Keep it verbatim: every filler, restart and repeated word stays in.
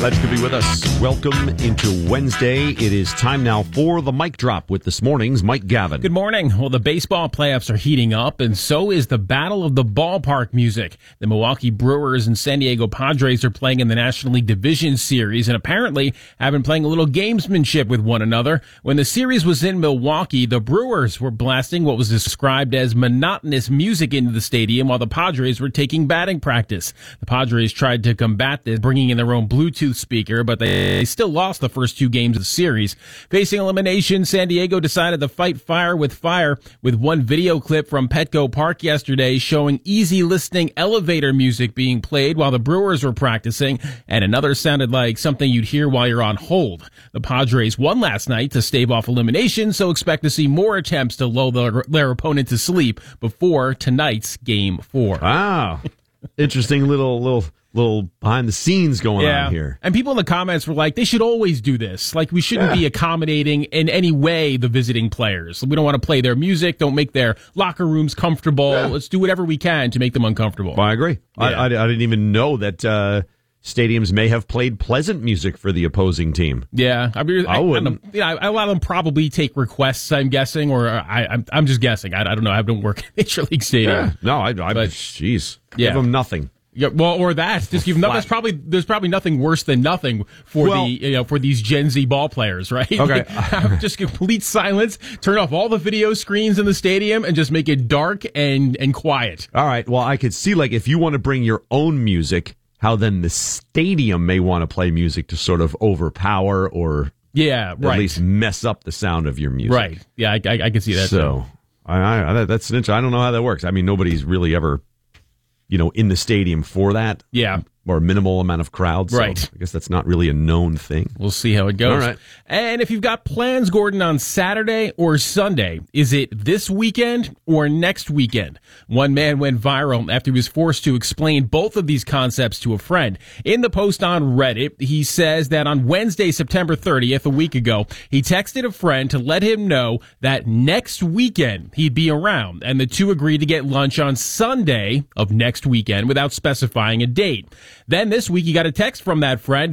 Glad you could be with us. Welcome into Wednesday. It is time now for the Mic Drop with this morning's Mike Gavin. Good morning. Well, the baseball playoffs are heating up, and so is the Battle of the Ballpark music. The Milwaukee Brewers and San Diego Padres are playing in the National League Division Series, and apparently have been playing a little gamesmanship with one another. When the series was in Milwaukee, the Brewers were blasting what was described as monotonous music into the stadium, while the Padres were taking batting practice. The Padres tried to combat this, bringing in their own Bluetooth speaker, but they still lost the first two games of the series. Facing elimination, San Diego decided to fight fire with fire with one video clip from Petco Park yesterday showing easy listening elevator music being played while the Brewers were practicing, and another sounded like something you'd hear while you're on hold. The Padres won last night to stave off elimination, so expect to see more attempts to lull their, their opponent to sleep before tonight's game four. Wow. Interesting little little little behind the scenes going yeah. on here. And people in the comments were like, they should always do this. Like, we shouldn't yeah. be accommodating in any way the visiting players. We don't want to play their music. Don't make their locker rooms comfortable. Yeah. Let's do whatever we can to make them uncomfortable. Well, I agree. Yeah. I, I, I didn't even know that uh, stadiums may have played pleasant music for the opposing team. Yeah. I mean, I, I wouldn't. I, you know, a lot of them probably take requests, I'm guessing, or I, I'm, I'm just guessing. I, I don't know. I don't work in Major League Stadium. Yeah. No, I, I but, jeez. Yeah. Give them nothing. Yeah, well, or that. Just give them, that's probably there's probably nothing worse than nothing for well, the you know for these Gen Z ball players, right? Okay, Like, just complete silence. Turn off all the video screens in the stadium and just make it dark and and quiet. All right. Well, I could see like if you want to bring your own music, how then the stadium may want to play music to sort of overpower or yeah, right. at least mess up the sound of your music. Right. Yeah, I, I, I can see that. So I, I that's an interesting. I don't know how that works. I mean, nobody's really ever, you know, in the stadium for that. Yeah. Or a minimal amount of crowds. So right. I guess that's not really a known thing. We'll see how it goes. All right. And if you've got plans, Gordon, on Saturday or Sunday, is it this weekend or next weekend? One man went viral after he was forced to explain both of these concepts to a friend. In the post on Reddit, he says that on Wednesday, September thirtieth, a week ago, he texted a friend to let him know that next weekend he'd be around, and the two agreed to get lunch on Sunday of next weekend without specifying a date. Then this week, he got a text from that friend